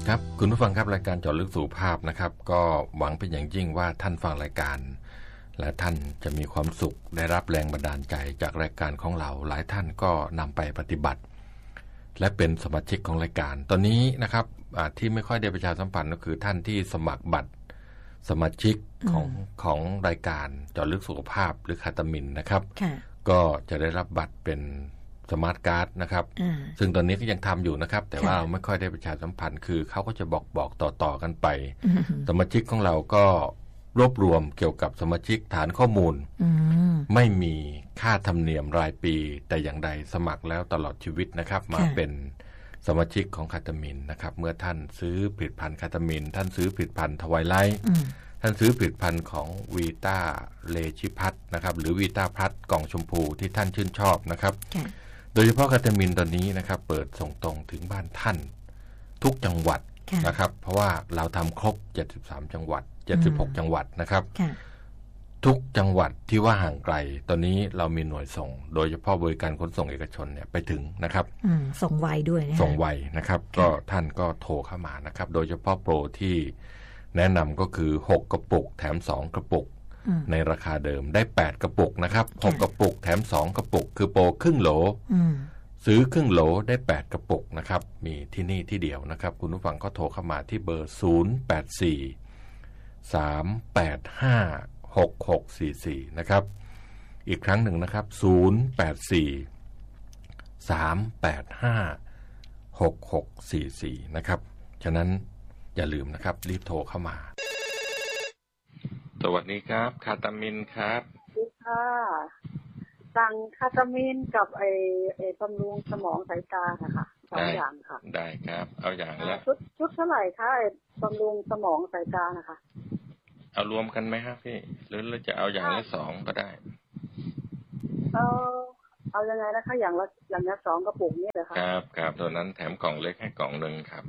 ครับคุณผู้ฟังครับรายการเจาะลึกสุขภาพนะครับก็หวังเป็นอย่างยิ่งว่าท่านฟังรายการและท่านจะมีความสุขได้รับแรงบันดาลใจจากรายการของเราหลายท่านก็นำไปปฏิบัติและเป็นสมาชิกของรายการตอนนี้นะครับที่ไม่ค่อยได้ประชาสัมพันธ์ก็คือท่านที่สมัครบัตรสมาชิกของรายการเจาะลึกสุขภาพหรือคาตามินนะครับก็จะได้รับบัตรเป็นสมาร์ทการ์ดนะครับซึ่งตอนนี้ก็ยังทำอยู่นะครับแต่ว่าเราไม่ค่อยได้ประชาสัมพันธ์คือเขาก็จะบอกต่อกันไปสมาชิกของเราก็รวบรวมเกี่ยวกับสมาชิกฐานข้อมูลไม่มีค่าธรรมเนียมรายปีแต่อย่างใดสมัครแล้วตลอดชีวิตนะครับมาเป็นสมาชิกของคาตามินนะครับเมื่อท่านซื้อผลิตภัณฑ์คาตามินท่านซื้อผลิตภัณฑ์ทวายไลท์ท่านซื้อผลิตภัณฑ์ของวีต้าเลชิพัทนะครับหรือวีต้าพัทกล่องชมพูที่ท่านชื่นชอบนะครับโดยเฉพาะคาตามินตอนนี้นะครับเปิดส่งตรงถึงบ้านท่านทุกจังหวัดนะครับเพราะว่าเราทำครบ73จังหวัด76จังหวัดนะครับทุกจังหวัดที่ว่าห่างไกลตอนนี้เรามีหน่วยส่งโดยเฉพาะบริการขนส่งเอกชนเนี่ยไปถึงนะครับส่งไวด้วยนะส่งไวนะครับก็ท่านก็โทรเข้ามานะครับโดยเฉพาะโปรที่แนะนำก็คือ6กระปุกแถม2กระปุกในราคาเดิมได้8กระปุกนะครับ6กระปุกแถม2กระปุกคือโปรครึ่งโหลซื้อครึ่งโหลได้8กระปุกนะครับมีที่นี่ที่เดียวนะครับคุณผู้ฟังก็โทรเข้ามาที่เบอร์084-385-6644นะครับอีกครั้งหนึ่งนะครับ084-385-6644นะครับฉะนั้นอย่าลืมนะครับรีบโทรเข้ามาสวัสดีครับคาตามินครับสวัสดีค่ะสั่งคาตามินกับบำรุงสมองสายตาค่ะ2อย่างค่ะได้ครับเอาอย่างละชุดเท่าไหร่คะบำรุงสมองสายตานะคะเอารวมกันไหมครับพี่หรือเราจะเอาอย่างละ2ก็ได้เอายังไงนะคะอย่างละ2กระปุกนี่เหรอคะครับตัวนั้นแถมกล่องเล็กให้กล่องนึงครับ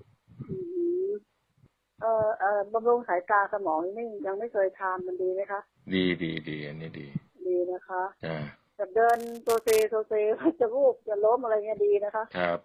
บำรุงสายตาสมองนี่ยังไม่เคยทานมันดีไหมคะดีอันนี้ดีนะคะจะเดินโซเซจะวูบจะล้มอะไรเงี้ยดีนะคะครับ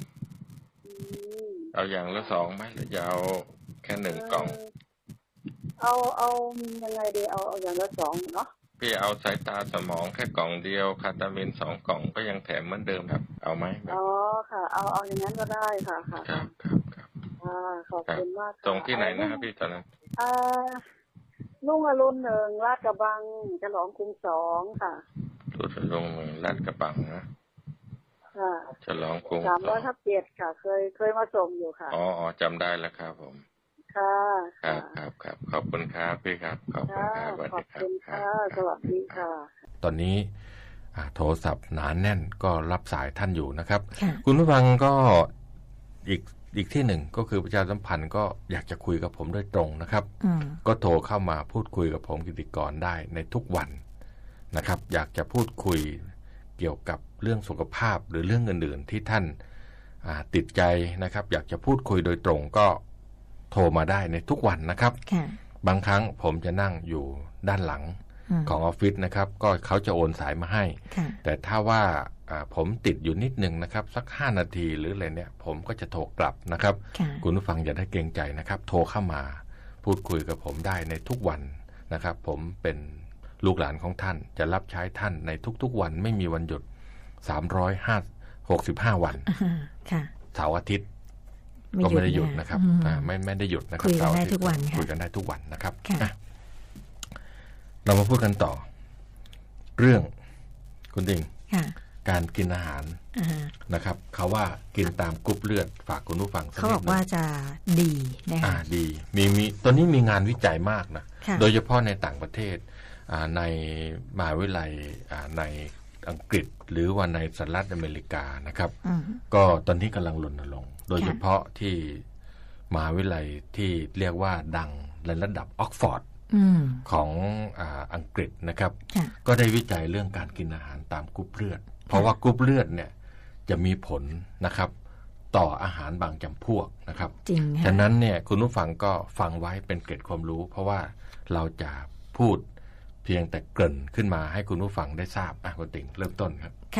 เอาอย่างละ2ไหมหรือจะเอาแค่1กล่องเอายังไงดีเอาอย่างละ2เนาะพี่เอาสายตาสมองแค่กล่องเดียวคาตามิน2กล่องก็ยังแถมเหมือนเดิมครับเอาไหมค่ะเอาอย่างนั้นก็ได้ค่ะครับขอบคุณมากตรงที่ไหนนะครับพี่ตอนนั้นลุ่งอรุณ1ลาดกระบังฉลองกรุง2ค่ะลุ่งลาดกระบังนะค่ะฉลองกรุง 307ค่ะเคยมาส่งอยู่ค่ะอ๋อจำได้แล้วครับผมครับขอบคุณครับพี่ครับขอบคุณครับขอบคุณค่ะสวัสดีค่ะตอนนี้โทรศัพท์หนาแน่นก็รับสายท่านอยู่นะครับคุณผู้ฟังก็อีกที่หนึ่งก็คือประชาสัมพันธ์ก็อยากจะคุยกับผมโดยตรงนะครับก็โทรเข้ามาพูดคุยกับผมกิติกรได้ในทุกวันนะครับอยากจะพูดคุยเกี่ยวกับเรื่องสุขภาพหรือเรื่องอื่นๆที่ท่านติดใจนะครับอยากจะพูดคุยโดยตรงก็โทรมาได้ในทุกวันนะครับบางครั้งผมจะนั่งอยู่ด้านหลังของออฟฟิศนะครับก็เขาจะโอนสายมาให้แต่ถ้าว่าผมติดอยู่นิดนึงนะครับสัก5นาทีหรืออะไรเนี่ยผมก็จะโทรกลับนะครับคุณผู้ฟังอย่าได้เกรงใจนะครับโทรเข้ามาพูดคุยกับผมได้ในทุกวันนะครับผมเป็นลูกหลานของท่านจะรับใช้ท่านในทุกๆวันไม่มีวันหยุด365วันเสาร์อาทิตย์ก็ไม่ได้หยุดนะครับไม่ได้หยุดนะครับคุยกันได้ทุกวันคุยกันได้ทุกวันนะครับเรามาพูดกันต่อเรื่องคุณดิงการกินอาหารนะครับเขาว่ากินตามกรุ๊ปเลือดฝากคุณผู้ฟังเขาบอกว่าจะดีนะคะดีมีตอนนี้มีงานวิจัยมากนะโดยเฉพาะในต่างประเทศในมหาวิทยาลัยในอังกฤษหรือว่าในสหรัฐอเมริกานะครับก็ตอนนี้กำลังรณรงค์โดยเฉพาะที่มหาวิทยาลัยที่เรียกว่าดังในระดับออกฟอร์ดของอังกฤษนะครับก็ได้วิจัยเรื่องการกินอาหารตามกรุ๊ปเลือดเพราะว่ากรุ๊ปเลือดเนี่ยจะมีผลนะครับต่ออาหารบางจำพวกนะครับฉะนั้นเนี่ยคุณผู้ฟังก็ฟังไว้เป็นเกร็ดความรู้เพราะว่าเราจะพูดเพียงแต่เกริ่นขึ้นมาให้คุณผู้ฟังได้ทราบคุณติ๋งเริ่มต้นครับค่ะ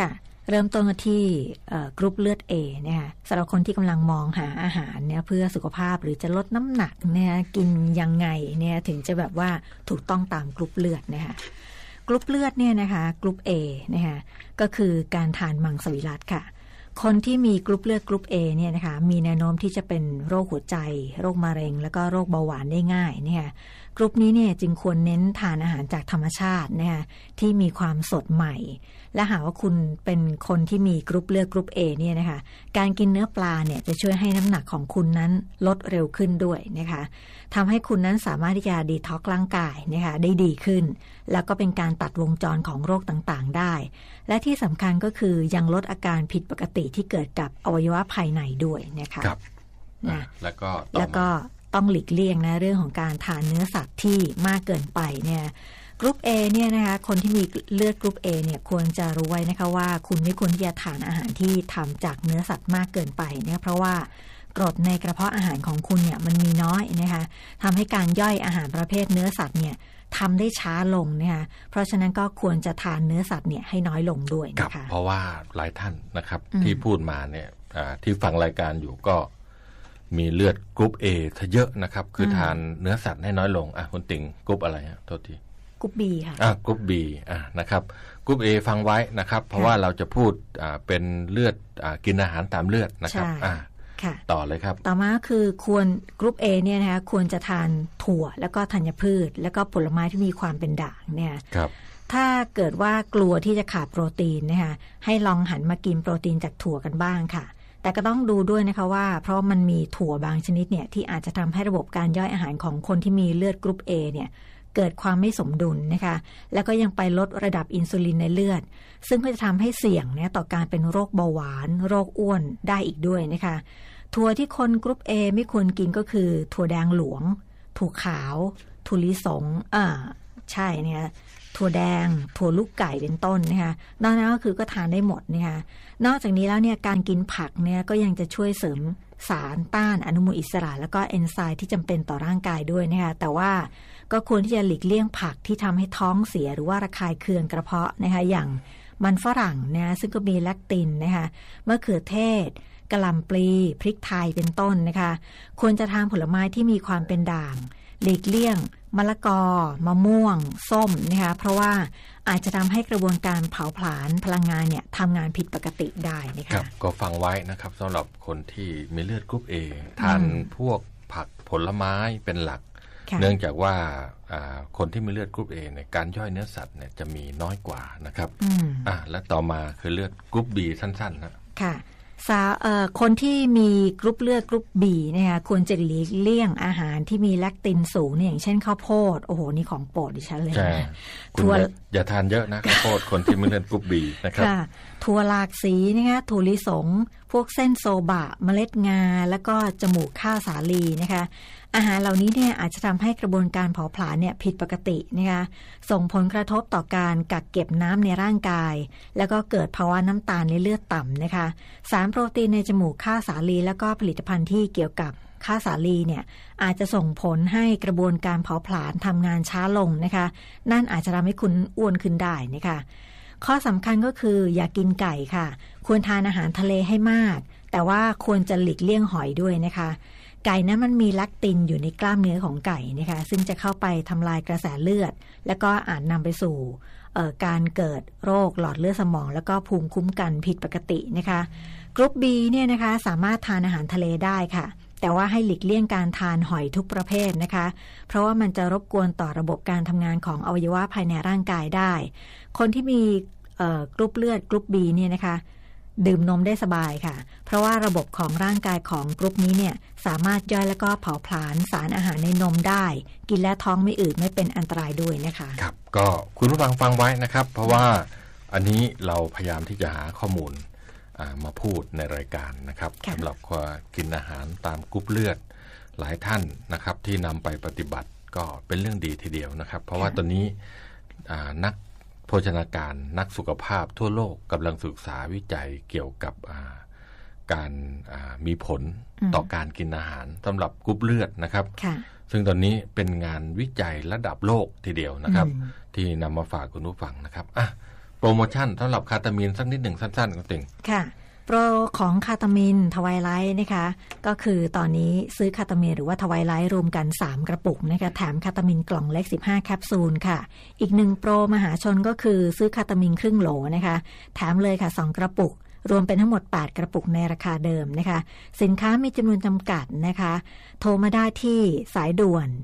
เริ่มต้นที่กรุ๊ปเลือด A เนี่ยสำหรับคนที่กำลังมองหาอาหารเนี่ยเพื่อสุขภาพหรือจะลดน้ำหนักเนี่ยกินยังไงเนี่ยถึงจะแบบว่าถูกต้องตามกรุ๊ปเลือดนะคะกรุ๊ปเลือดเนี่ยนะคะกรุ๊ป A นะคะก็คือการทานมังสวิรัติค่ะคนที่มีกรุ๊ปเลือดกรุ๊ป A เนี่ยนะคะมีแนวโน้มที่จะเป็นโรคหัวใจโรคมะเร็งแล้วก็โรคเบาหวานได้ง่ายเนี่ยกรุ๊ปนี้เนี่ยจึงควรเน้นทานอาหารจากธรรมชาตินะคะที่มีความสดใหม่และหากว่าคุณเป็นคนที่มีกรุ๊ปเลือดกรุ๊ป A เนี่ยนะคะการกินเนื้อปลาเนี่ยจะช่วยให้น้ำหนักของคุณนั้นลดเร็วขึ้นด้วยนะคะทำให้คุณนั้นสามารถที่จะดีท็อกซ์ร่างกายนะคะได้ดีขึ้นแล้วก็เป็นการตัดวงจรของโรคต่างๆได้และที่สำคัญก็คือยังลดอาการผิดปกติที่เกิดกับอวัยวะภายในด้วยนะคะครับนะแล้วก็ต้องหลีกเลี่ยงนะเรื่องของการทานเนื้อสัตว์ที่มากเกินไปเนี่ยกรุ๊ป A เนี่ยนะคะคนที่มีเลือดกรุ๊ป A เนี่ยควรจะรู้ไว้นะคะว่าคุณไม่ควรที่จะทานอาหารที่ทำจากเนื้อสัตว์มากเกินไปเนี่ยเพราะว่ากรดในกระเพาะอาหารของคุณเนี่ยมันมีน้อยนะคะทำให้การย่อยอาหารประเภทเนื้อสัตว์เนี่ยทำได้ช้าลงนะคะเพราะฉะนั้นก็ควรจะทานเนื้อสัตว์เนี่ยให้น้อยลงด้วยนะคะเพราะว่าหลายท่านนะครับที่พูดมาเนี่ยที่ฟังรายการอยู่ก็มีเลือดกรุ๊ป A ซะเยอะนะครับคือทานเนื้อสัตว์ให้น้อยลงคุณติ๋งกรุ๊ปอะไรฮะโทษทีกรุ๊ป B ค่ะกรุ๊ป B นะครับกรุ๊ป A ฟังไว้นะครับเพราะว่าเราจะพูดเป็นเลือดกินอาหารตามเลือดนะครับต่อเลยครับต่อมาคือควรกรุ๊ป A เนี่ยนะคะควรจะทานถั่วแล้วก็ธัญพืชแล้วก็ผลไม้ที่มีความเป็นด่างเนี่ยถ้าเกิดว่ากลัวที่จะขาดโปรตีนนะคะให้ลองหันมากินโปรตีนจากถั่วกันบ้างค่ะแต่ก็ต้องดูด้วยนะคะว่าเพราะมันมีถั่วบางชนิดเนี่ยที่อาจจะทำให้ระบบการย่อยอาหารของคนที่มีเลือดกรุ๊ป A เนี่ยเกิดความไม่สมดุลนะคะแล้วก็ยังไปลดระดับอินซูลินในเลือดซึ่งก็จะทำให้เสี่ยงเนี่ยต่อการเป็นโรคเบาหวานโรคอ้วนได้อีกด้วยนะคะถั่วที่คนกรุ๊ป A ไม่ควรกินก็คือถั่วแดงหลวงถั่วขาวถั่วลิสงใช่เนี่ยถั่วแดงถั่วลูกไก่เป็นต้นนะคะนอกนั้นก็คือก็ทานได้หมดนะคะนอกจากนี้แล้วเนี่ยการกินผักเนี่ยก็ยังจะช่วยเสริมสารต้านอนุมูลอิสระแล้วก็เอนไซม์ที่จำเป็นต่อร่างกายด้วยนะคะแต่ว่าก็ควรที่จะหลีกเลี่ยงผักที่ทำให้ท้องเสียหรือว่าระคายเคืองกระเพาะนะคะอย่างมันฝรั่งนะซึ่งก็มีแลคตินนะคะมะเขือเทศกะหล่ำปลีพริกไทยเป็นต้นนะคะควรจะทานผลไม้ที่มีความเป็นด่างหลีกเลี่ยงมะละกอมะม่วงส้มนะคะเพราะว่าอาจจะทำให้กระบวนการเผาผลาญพลังงานเนี่ยทำงานผิดปกติได้นะคะก็ฟังไว้นะครับสำหรับคนที่มีเลือดกรุ๊ป A ทานพวกผักผลไม้เป็นหลักเนื่องจากว่าคนที่มีเลือดกรุ๊ป A เนี่ยการย่อยเนื้อสัตว์เนี่ยจะมีน้อยกว่านะครับและต่อมาคือเลือดกรุ๊ป B สั้นๆนะค่ะคนที่มีกรุ๊ปเลือดกรุ๊ป B เนี่ยควรจะหลีกเลี่ยงอาหารที่มีแลคตินสูงเนี่ยอย่างเช่นข้าวโพดโอ้โหนี่ของโปรดดิฉันเลยนะถั่วอย่าทานเยอะนะข้าวโพดคนที่มีเลือดกรุ๊ป B นะครับถั่วหลากสีนะคะถั่วลิสงพวกเส้นโซบะเมล็ดงาแล้วก็จมูกข้าวสาลีนะคะอาหารเหล่านี้เนี่ยอาจจะทำให้กระบวนการเผาผลาญเนี่ยผิดปกตินะคะส่งผลกระทบต่อการกักเก็บน้ำในร่างกายแล้วก็เกิดภาวะน้ำตาลในเลือดต่ำนะคะสารโปรตีนในจมูกข้าวสาลีแล้วก็ผลิตภัณฑ์ที่เกี่ยวกับข้าวสาลีเนี่ยอาจจะส่งผลให้กระบวนการเผาผลาญทำงานช้าลงนะคะนั่นอาจจะทำให้คุณอ้วนขึ้นได้นะคะข้อสำคัญก็คืออย่ากินไก่ค่ะควรทานอาหารทะเลให้มากแต่ว่าควรจะหลีกเลี่ยงหอยด้วยนะคะไก่นั้นมันมีแลคตินอยู่ในกล้ามเนื้อของไก่นะคะซึ่งจะเข้าไปทำลายกระแสเลือดแล้วก็อาจนำไปสู่การเกิดโรคหลอดเลือดสมองแล้วก็ภูมิคุ้มกันผิดปกตินะคะกรุ๊ป B เนี่ยนะคะสามารถทานอาหารทะเลได้ค่ะแต่ว่าให้หลีกเลี่ยงการทานหอยทุกประเภทนะคะเพราะว่ามันจะรบกวนต่อระบบการทำงานของอวัยวะภายในร่างกายได้คนที่มีกรุ๊ปเลือดกรุ๊ป B เนี่ยนะคะดื่มนมได้สบายค่ะเพราะว่าระบบของร่างกายของกรุ๊ปนี้เนี่ยสามารถย่อยแล้วก็เผาผลาญสารอาหารในนมได้กินและท้องไม่อืดไม่เป็นอันตรายด้วยนะคะครับก็คุณผู้ฟังไว้นะครับเพราะว่าอันนี้เราพยายามที่จะหาข้อมูลมาพูดในรายการนะครับสำหรับกินอาหารตามกรุ๊ปเลือดหลายท่านนะครับที่นำไปปฏิบัติก็เป็นเรื่องดีทีเดียวนะครับเพราะว่าตอนนี้นักโภชนาการนักสุขภาพทั่วโลกกำลังศึกษาวิจัยเกี่ยวกับการมีผลต่อการกินอาหารสำหรับกรุ๊ปเลือดนะครับซึ่งตอนนี้เป็นงานวิจัยระดับโลกทีเดียวนะครับที่นำมาฝากคุณผู้ฟังนะครับโปรโมชั่นสำหรับคาตามีนสักนิดหนึ่งสั้นๆก็ติ่งค่ะโปรของคาตามีนทวายไลท์นะคะก็คือตอนนี้ซื้อคาตามีนหรือว่าทวายไลท์รวมกัน3กระปุกนะคะแถมคาตามีนกล่องเล็ก15แคปซูลค่ะอีก1โปรมหาชนก็คือซื้อคาตามีนครึ่งโหลนะคะแถมเลยค่ะ2กระปุกรวมเป็นทั้งหมด8กระปุกในราคาเดิมนะคะสินค้ามีจำนวนจำกัดนะคะโทรมาได้ที่สายด่วน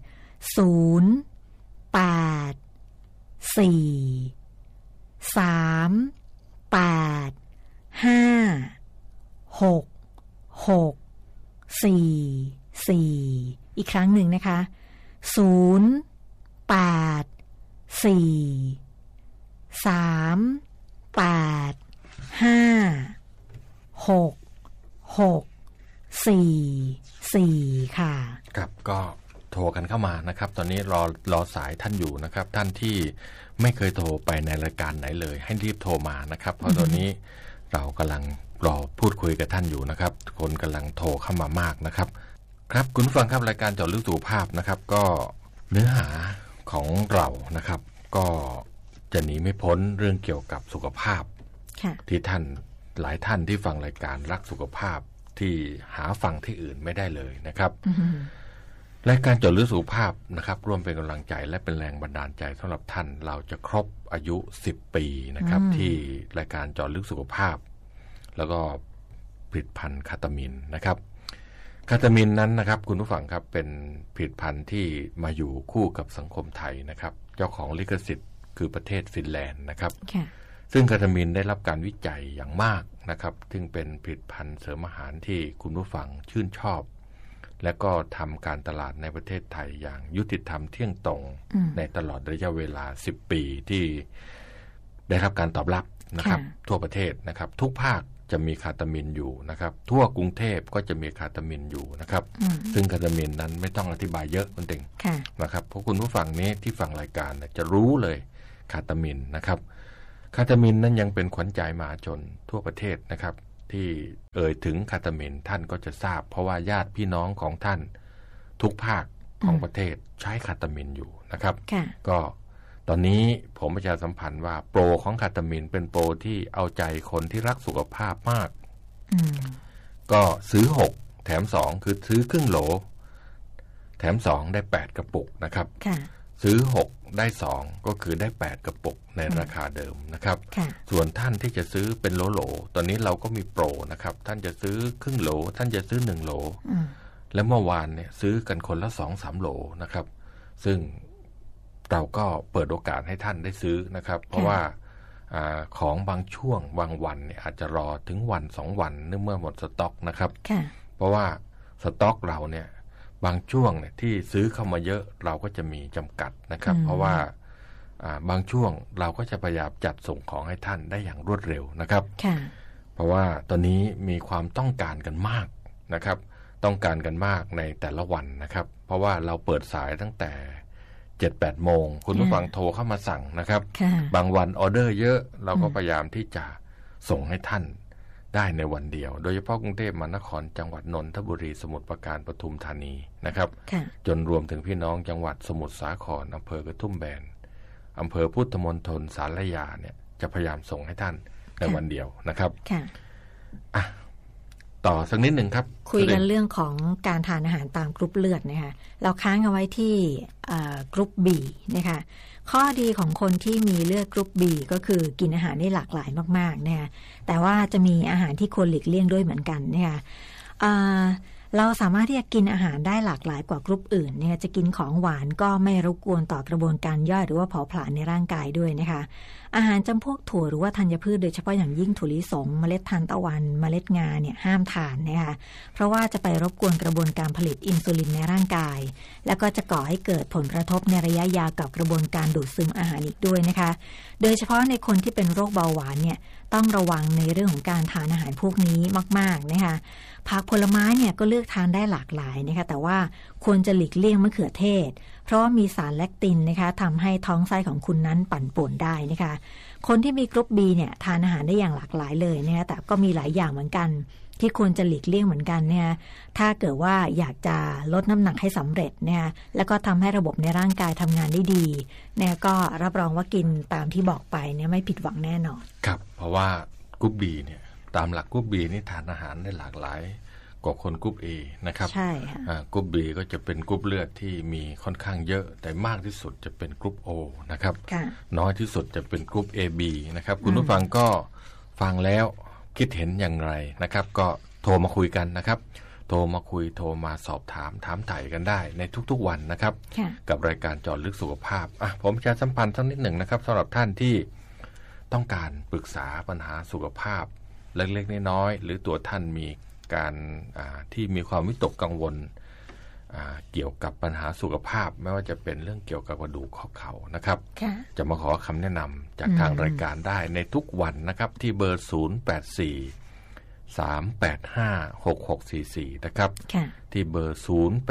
084385664อีกครั้งหนึ่งนะคะ084385664ค่ะครับก็โทรกันเข้ามานะครับตอนนี้รอสายท่านอยู่นะครับท่านที่ไม่เคยโทรไปในรายการไหนเลยให้รีบโทรมานะครับเพราะตอนนี้เรากำลังรอพูดคุยกับท่านอยู่นะครับคนกำลังโทรเข้ามามากนะครับครับคุณผู้ฟังครับรายการเจาะลึกสุขภาพนะครับก็เนื้อหาของเรานะครับก็จะหนีไม่พ้นเรื่องเกี่ยวกับสุขภาพที่ท่านหลายท่านที่ฟังรายการรักสุขภาพที่หาฟังที่อื่นไม่ได้เลยนะครับรายการเจาะลึกสุขภาพนะครับร่วมเป็นกำลังใจและเป็นแรงบันดาลใจสำหรับท่านเราจะครบอายุ10ปีนะครับที่รายการเจาะลึกสุขภาพแล้วก็ผลิตภัณฑ์คาตามีนนะครับคาตามีนนั้นนะครับคุณผู้ฟังครับเป็นผลิตภัณฑ์ที่มาอยู่คู่กับสังคมไทยนะครับเจ้าของลิขสิทธิ์คือประเทศฟินแลนด์นะครับซึ่งคาตามีนได้รับการวิจัยอย่างมากนะครับซึ่งเป็นผลิตภัณฑ์เสริมอาหารที่คุณผู้ฟังชื่นชอบและก็ทำการตลาดในประเทศไทยอย่างยุติธรรมเที่ยงตรงในตลอดระยะเวลา10ปีที่ได้รับการตอบรับนะครับทั่วประเทศนะครับทุกภาคจะมีคาตามีนอยู่นะครับทั่วกรุงเทพก็จะมีคาตามีนอยู่นะครับซึ่งคาตามีนนั้นไม่ต้องอธิบายเยอะคุณติ่งนะครับเพราะคุณผู้ฟังนี้ที่ฟังรายการจะรู้เลยคาตามีนนะครับคาตามีนนั้นยังเป็นขวัญใจมหาชนทั่วประเทศนะครับที่เอ่ยถึงคาตามีนท่านก็จะทราบเพราะว่าญาติพี่น้องของท่านทุกภาคของประเทศใช้คาตามีนอยู่นะครับก็ตอนนี้ผมประชาสัมพันธ์ว่าโปรของคาตามีนเป็นโปรที่เอาใจคนที่รักสุขภาพมากก็ซื้อ6แถม2คือซื้อครึ่งโหลแถม2ได้8กระปุกนะครับซื้อ6ได้2ก็คือได้8กระปุกในราคาเดิมนะครับส่วนท่านที่จะซื้อเป็นโหลตอนนี้เราก็มีโปรนะครับท่านจะซื้อครึ่งโหลท่านจะซื้อ1โหลและเมื่อวานเนี่ยซื้อกันคนละ 2-3 โหลนะครับซึ่งเราก็เปิดโอกาสให้ท่านได้ซื้อนะครับเพราะว่าของบางช่วงบางวันเนี่ยอาจจะรอถึงวัน2วันเมื่อหมดสต็อกนะครับเพราะว่าสต็อกเราเนี่ยบางช่วงเนี่ยที่ซื้อเข้ามาเยอะเราก็จะมีจำกัดนะครับเพราะว่าบางช่วงเราก็จะพยายามจัดส่งของให้ท่านได้อย่างรวดเร็วนะครับเพราะว่าตอนนี้มีความต้องการกันมากนะครับต้องการกันมากในแต่ละวันนะครับเพราะว่าเราเปิดสายตั้งแต่ 7-8 โมงคุณผู้ฟังโทรเข้ามาสั่งนะครับบางวันออเดอร์เยอะเราก็พยายามที่จะส่งให้ท่านได้ในวันเดียวโดยเฉพาะกรุงเทพมหานครจังหวัดนนทบุรีสมุทรปราการปทุมธานีนะครับจนรวมถึงพี่น้องจังหวัดสมุทรสาครอำเภอกระทุ่มแบนอำเภอพุทธมณฑลสารยาเนี่ยจะพยายามส่งให้ท่านในวันเดียวนะครับต่อสักนิดหนึ่งครับคุยกันเรื่องของการทานอาหารตามกรุ๊ปเลือดนะคะเราค้างเอาไว้ที่กรุ๊ป B นะคะข้อดีของคนที่มีเลือดกรุ๊ป B ก็คือกินอาหารได้หลากหลายมากๆนะคะแต่ว่าจะมีอาหารที่ควรหลีกเลี่ยงด้วยเหมือนกันนะคะเราสามารถที่จะกินอาหารได้หลากหลายกว่ากรุ๊ปอื่นเนี่ยจะกินของหวานก็ไม่รบกวนต่อกระบวนการย่อยหรือว่าเผาผลาญในร่างกายด้วยนะคะอาหารจำพวกถั่วหรือว่าธัญพืชโดยเฉพาะอย่างยิ่งถั่วลิสงเมล็ดทานตะวันเมล็ดงาเนี่ยห้ามทานนะคะเพราะว่าจะไปรบกวนกระบวนการผลิตอินซูลินในร่างกายแล้วก็จะก่อให้เกิดผลกระทบในระยะยาวกับกระบวนการดูดซึมอาหารอีกด้วยนะคะโดยเฉพาะในคนที่เป็นโรคเบาหวานเนี่ยต้องระวังในเรื่องของการทานอาหารพวกนี้มากๆนะคะผักผลไม้เนี่ยก็เลือกทานได้หลากหลายนะคะแต่ว่าควรจะหลีกเลี่ยงมะเขือเทศเพราะมีสารแลคตินนะคะทำให้ท้องไส้ของคุณนั้นปั่นป่วนได้นะคะคนที่มีกรุ๊ป B เนี่ยทานอาหารได้อย่างหลากหลายเลยนะคะแต่ก็มีหลายอย่างเหมือนกันที่ควรจะหลีกเลี่ยงเหมือนกันเนี่ยถ้าเกิดว่าอยากจะลดน้ำหนักให้สำเร็จเนี่ยแล้วก็ทำให้ระบบในร่างกายทำงานได้ดีเนี่ยก็รับรองว่ากินตามที่บอกไปเนี่ยไม่ผิดหวังแน่นอนครับเพราะว่ากรุ๊ป B เนี่ยตามหลักกรุ๊ป B นี่ทานอาหารได้หลากหลายกว่าคนกรุ๊ป A นะครับใช่ค่ะกรุ๊ป B ก็จะเป็นกรุ๊ปเลือดที่มีค่อนข้างเยอะแต่มากที่สุดจะเป็นกรุ๊ป O นะครับน้อยที่สุดจะเป็นกรุ๊ป AB นะครับคุณผู้ฟังก็ฟังแล้วคิดเห็นอย่างไรนะครับก็โทรมาคุยกันนะครับโทรมาคุยโทรมาสอบถามไถ่กันได้ในทุกๆวันนะครับกับรายการเจาะลึกสุขภาพผมจะสัมพันธ์สักนิดหนึ่งนะครับสำหรับท่านที่ต้องการปรึกษาปัญหาสุขภาพเล็กๆน้อยๆหรือตัวท่านมีการที่มีความวิตกกังวลเกี่ยวกับปัญหาสุขภาพไม่ว่าจะเป็นเรื่องเกี่ยวกับกระดูกข้อเข่านะครับจะมาขอคำแนะนำจากทางรายการได้ในทุกวันนะครับที่เบอร์084-385-6644นะครับที่เบอร์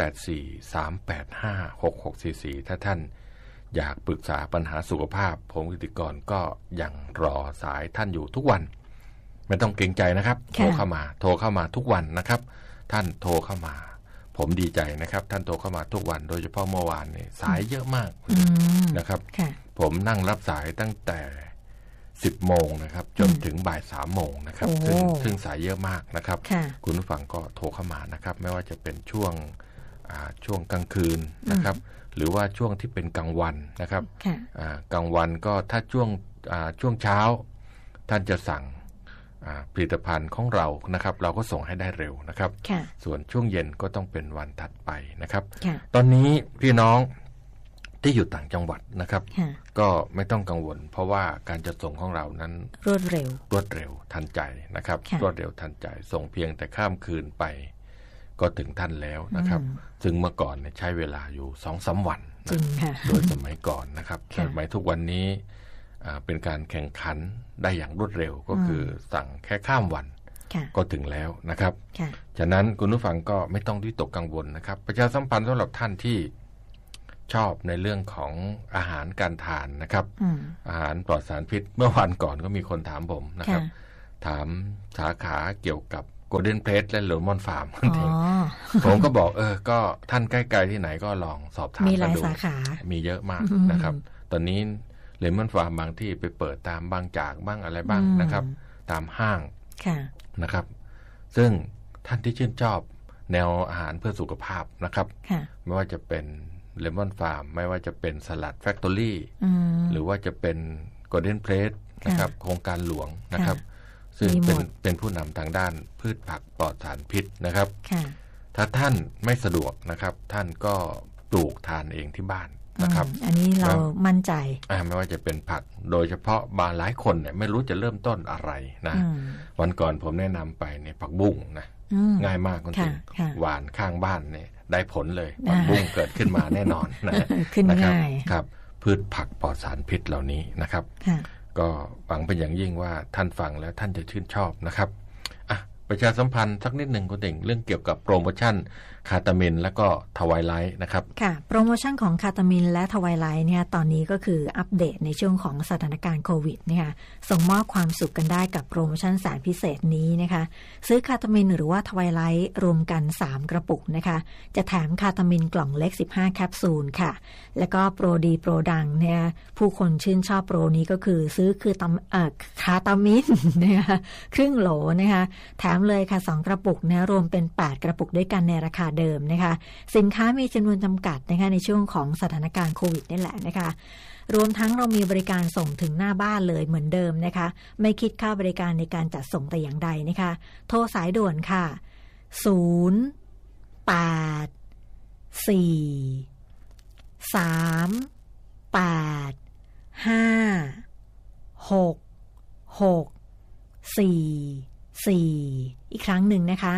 084-385-6644ถ้าท่านอยากปรึกษาปัญหาสุขภาพผมกิติกรก็ยังรอสายท่านอยู่ทุกวันไม่ต้องเกรงใจนะครับโทรเข้ามาทุกวันนะครับท่านโทรเข้ามาผมดีใจนะครับท่านโทรเข้ามาทุกวันโดยเฉพาะเมื่อวานนี่สายเยอะมากนะครับผมนั่งรับสายตั้งแต่10 โมงนะครับจนถึงบ่าย3 โมงนะครับซึ่งสายเยอะมากนะครับคุณผู้ฟังก็โทรเข้ามานะครับไม่ว่าจะเป็นช่วงกลางคืนนะครับหรือว่าช่วงที่เป็นกลางวันนะครับกลางวันก็ถ้าช่วงเช้าท่านจะสั่งผลิตภัณฑ์ของเรานะครับเราก็ส่งให้ได้เร็วนะครับส่วนช่วงเย็นก็ต้องเป็นวันถัดไปนะครับตอนนี้พี่น้องที่อยู่ต่างจังหวัดนะครับก็ไม่ต้องกังวลเพราะว่าการจัดส่งของเรานั้นรวดเร็วทันใจนะครับรวดเร็วทันใจส่งเพียงแต่ข้ามคืนไปก็ถึงท่านแล้วนะครับซึ่งเมื่อก่อนใช้เวลาอยู่ 2-3 วันโดยสมัยก่อนนะครับสมัยทุกวันนี้เป็นการแข่งขันได้อย่างรวดเร็วก็คือสั่งแค่ข้ามวันก็ถึงแล้วนะครับฉะนั้นคุณผู้ฟังก็ไม่ต้องวิตกกังวลนะครับประชาสัมพันธ์สำหรับท่านที่ชอบในเรื่องของอาหารการทานนะครับอาหารปลอดสารพิษเมื่อวันก่อนก็มีคนถามผมนะครับถามสาขาเกี่ยวกับโกลเด้นเพลสและเลมอนฟาร์มผมก็บอกก็ท่านใกล้ๆที่ไหนก็ลองสอบถามมีหลายสาขามีเยอะมากนะครับตอนนี้เลมอนฟาร์มบางที่ไปเปิดตามบางจากบ้างอะไรบ้างนะครับตามห้างนะครับซึ่งท่านที่ชื่นชอบแนวอาหารเพื่อสุขภาพนะครับไม่ว่าจะเป็นเลมอนฟาร์มไม่ว่าจะเป็นสลัดแฟคทอรี่หรือว่าจะเป็นโกลเด้นเพลสนะครับโครงการหลวงนะครับซึ่งเป็นผู้นำทางด้านพืชผักปลอดสารพิษนะครับถ้าท่านไม่สะดวกนะครับท่านก็ปลูกทานเองที่บ้านนะครับอันนี้เรามั่นใจไม่ว่าจะเป็นผักโดยเฉพาะบางหลายคนเนี่ยไม่รู้จะเริ่มต้นอะไรนะวันก่อนผมแนะนำไปเนี่ยผักบุ้งนะง่ายมากคุณติ๋งหวานข้างบ้านเนี่ยได้ผลเลยผักบุ้งเกิดขึ้นมาแน่นอนขึ้นง่ายครับพืชผักปลอดสารพิษเหล่านี้นะครับก็หวังเป็นอย่างยิ่งว่าท่านฟังแล้วท่านจะชื่นชอบนะครับประชาสัมพันธ์สักนิดหนึ่งคุณติ๋งเรื่องเกี่ยวกับโปรโมชั่นคาตามินและก็ทวายไลท์นะครับค่ะโปรโมชั่นของคาตามินและทวายไลท์เนี่ยตอนนี้ก็คืออัปเดตในช่วงของสถานการณ์โควิดเนี่ยส่งมอบความสุขกันได้กับโปรโมชั่นแสนพิเศษนี้นะคะซื้อคาตามินหรือว่าทวายไลท์รวมกัน3 กระปุกนะคะจะแถมคาตามินกล่องเล็ก15 แคปซูลค่ะแล้วก็โปรดีโปรดังเนี่ยผู้คนชื่นชอบโปรนี้ก็คือซื้อคือคาตามินนะคะครึ่งโหลนะคะแถมเลยค่ะ2 กระปุกเนี่ยรวมเป็น8 กระปุกด้วยกันในราคาเดิมนะคะสินค้ามีจำนวนจำกัดนะคะในช่วงของสถานการณ์โควิดนี่แหละนะคะรวมทั้งเรามีบริการส่งถึงหน้าบ้านเลยเหมือนเดิมนะคะไม่คิดค่าบริการในการจัดส่งแต่อย่างใดนะคะโทรสายด่วนค่ะ084-3856-64อีกครั้งหนึ่งนะคะ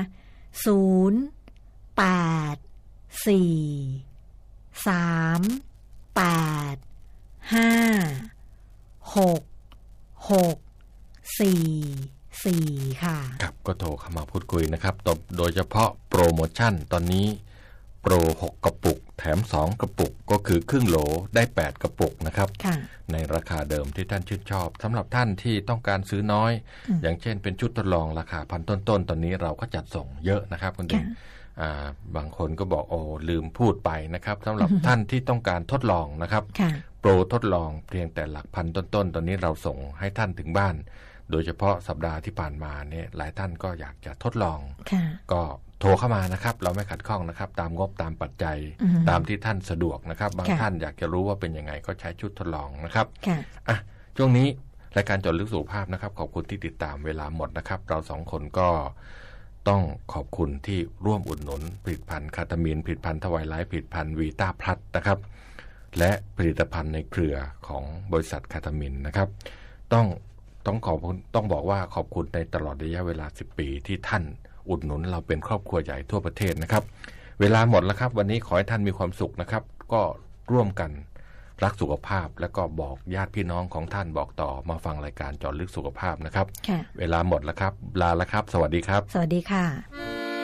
084-3856-64ค่ะครับก็โทรเข้ามาพูดคุยนะครับโดยเฉพาะโปรโมชั่นตอนนี้โปร6 กระปุกแถม2กระปุกก็คือครึ่งโหลได้8กระปุกนะครับในราคาเดิมที่ท่านชื่นชอบสำหรับท่านที่ต้องการซื้อน้อยอย่างเช่นเป็นชุดทดลองราคาพันต้นๆตอนนี้เราก็จัดส่งเยอะนะครับคุณเด่นบางคนก็บอกโอ้ลืมพูดไปนะครับสำหรับท่านที่ต้องการทดลองนะครับโปรทดลองเพียงแต่หลักพันต้นๆตอนนี้เราส่งให้ท่านถึงบ้านโดยเฉพาะสัปดาห์ที่ผ่านมาเนี่ยหลายท่านก็อยากจะทดลองก็โทรเข้ามานะครับเราไม่ขัดข้องนะครับตามงบตามปัจจัยตามที่ท่านสะดวกนะครับบางท่านอยากจะรู้ว่าเป็นยังไงก็ใช้ชุดทดลองนะครับช่วงนี้รายการเจาะลึกสุขภาพนะครับขอบคุณที่ติดตามเวลาหมดนะครับเรา2คนก็ต้องขอบคุณที่ร่วมอุดหนุนผลิตภัณฑ์คาตามีนผลิตภัณฑ์ทวายไลฟ์ผลิตภัณฑ์วีต้าพลัสนะครับและผลิตภัณฑ์ในเครือของบริษัทคาตามีนนะครับต้องบอกว่าขอบคุณในตลอดระยะเวลา10ปีที่ท่านอุดหนุนเราเป็นครอบครัวใหญ่ทั่วประเทศนะครับเวลาหมดแล้วครับวันนี้ขอให้ท่านมีความสุขนะครับก็ร่วมกันรักสุขภาพแล้วก็บอกญาติพี่น้องของท่านบอกต่อมาฟังรายการเจาะลึกสุขภาพนะครับเวลาหมดแล้วครับลาแล้วครับสวัสดีครับสวัสดีค่ะ